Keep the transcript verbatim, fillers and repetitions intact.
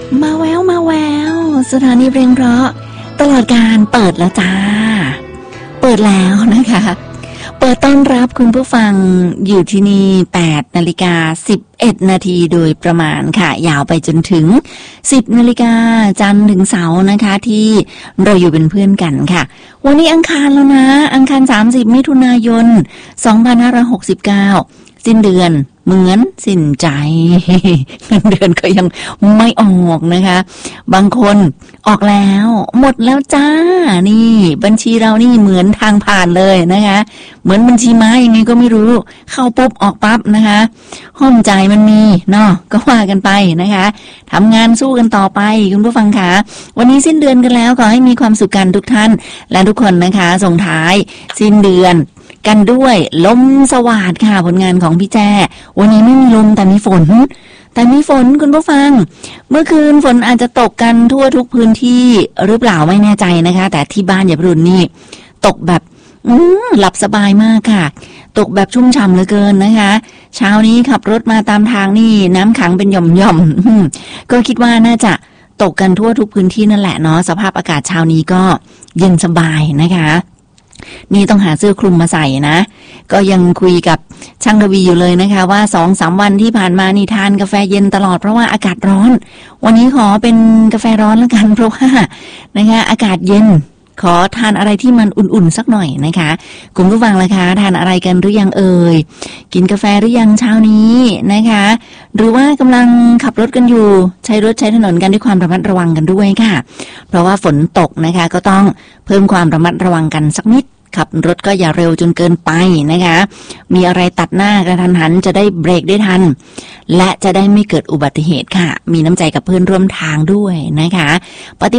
มาแววมาแววสถานีเพลงเพราะตลอดการเปิดแล้วจ้าเปิดแล้วนะคะเปิดต้อนรับคุณผู้ฟังอยู่ที่นี่แปดนาฬิกาสิบเอ็ดนาทีโดยประมาณค่ะยาวไปจนถึงสิบนาฬิกาจันทร์ถึงเสาร์นะคะที่เราอยู่เป็นเพื่อนกันค่ะวันนี้อังคารแล้วนะอังคารสามสิบมิถุนายนสองพันห้าร้อยหกสิบเก้าสิ้นเดือนเหมือนสิ้นใจเงินเดือนก็ยังไม่ออกนะคะบางคนออกแล้วหมดแล้วจ้านี่บัญชีเรานี่เหมือนทางผ่านเลยนะคะเหมือนบัญชีม้ายังไงก็ไม่รู้เข้าปุ๊บออกปั๊บนะคะห้อมใจมันมีเนาะก็ว่ากันไปนะคะทำงานสู้กันต่อไปคุณผู้ฟังคะวันนี้สิ้นเดือนกันแล้วขอให้มีความสุขกันทุกท่านและทุกคนนะคะส่งท้ายสิ้นเดือนกันด้วยลมสวาทค่ะผลงานของพี่แจ้วันนี้ไม่มีลมแต่มีฝนแต่มีฝนคุณผู้ฟังเมื่อคืนฝนอาจจะตกกันทั่วทุกพื้นที่หรือเปล่าไม่แน่ใจนะคะแต่ที่บ้านอย่าพรุนนี่ตกแบบหลับสบายมากค่ะตกแบบชุ่มฉ่ำเหลือเกินนะคะเช้านี้ขับรถมาตามทางนี่น้ำขังเป็นหย่อมๆก็คิดว่าน่าจะตกกันทั่วทุกพื้นที่นั่นแหละเนาะสภาพอากาศเช้านี้ก็เย็นสบายนะคะนี่ต้องหาเสื้อคลุมมาใส่นะก็ยังคุยกับช่างกวีอยู่เลยนะคะว่า สองถึงสาม วันที่ผ่านมานี่ทานกาแฟเย็นตลอดเพราะว่าอากาศร้อนวันนี้ขอเป็นกาแฟร้อนแล้วกันเพราะว่านะคะอากาศเย็นขอทานอะไรที่มันอุ่นๆสักหน่อยนะคะคุณผู้ฟังล่ะคะทานอะไรกันหรือยังเอ่ยกินกาแฟหรือยังเช้านี้นะคะหรือว่ากำลังขับรถกันอยู่ใช้รถใช้ถนนกันด้วยความระมัดระวังกันด้วยค่ะเพราะว่าฝนตกนะคะก็ต้องเพิ่มความระมัดระวังกันสักนิดขับรถก็อย่าเร็วจนเกินไปนะคะมีอะไรตัดหน้ากระทันหันจะได้เบรกได้ทันและจะได้ไม่เกิดอุบัติเหตุค่ะมีน้ำใจกับเพื่อนร่วมทางด้วยนะคะปฏิ